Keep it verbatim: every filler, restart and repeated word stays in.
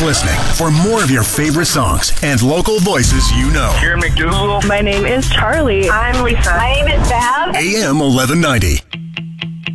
listening for more of your favorite songs and local voices you know. Here, McDougal. My name is Charlie. I'm Lisa. My name is Val. A M eleven ninety.